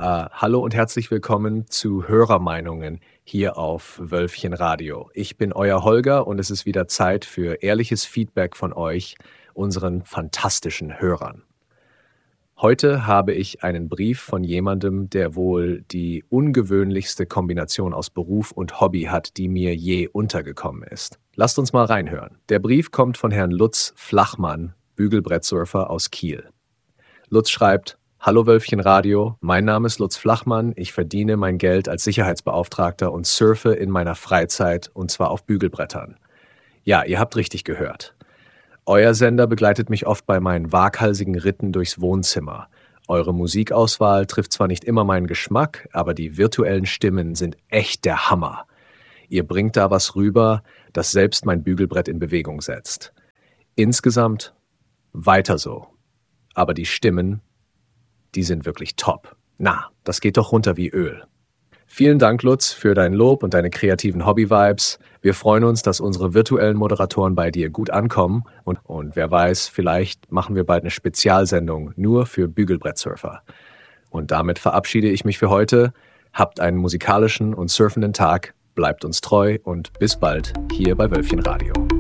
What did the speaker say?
Hallo und herzlich willkommen zu Hörermeinungen hier auf Wölfchen Radio. Ich bin euer Holger und es ist wieder Zeit für ehrliches Feedback von euch, unseren fantastischen Hörern. Heute habe ich einen Brief von jemandem, der wohl die ungewöhnlichste Kombination aus Beruf und Hobby hat, die mir je untergekommen ist. Lasst uns mal reinhören. Der Brief kommt von Herrn Lutz Flachmann, Bügelbrettsurfer aus Kiel. Lutz schreibt: Hallo Wölfchen Radio, mein Name ist Lutz Flachmann, ich verdiene mein Geld als Sicherheitsbeauftragter und surfe in meiner Freizeit und zwar auf Bügelbrettern. Ja, ihr habt richtig gehört. Euer Sender begleitet mich oft bei meinen waghalsigen Ritten durchs Wohnzimmer. Eure Musikauswahl trifft zwar nicht immer meinen Geschmack, aber die virtuellen Stimmen sind echt der Hammer. Ihr bringt da was rüber, das selbst mein Bügelbrett in Bewegung setzt. Insgesamt weiter so. Aber die Stimmen, die sind wirklich top. Na, das geht doch runter wie Öl. Vielen Dank, Lutz, für dein Lob und deine kreativen Hobby-Vibes. Wir freuen uns, dass unsere virtuellen Moderatoren bei dir gut ankommen. Und wer weiß, vielleicht machen wir bald eine Spezialsendung nur für Bügelbrettsurfer. Und damit verabschiede ich mich für heute. Habt einen musikalischen und surfenden Tag, bleibt uns treu und bis bald hier bei Wölfchen Radio.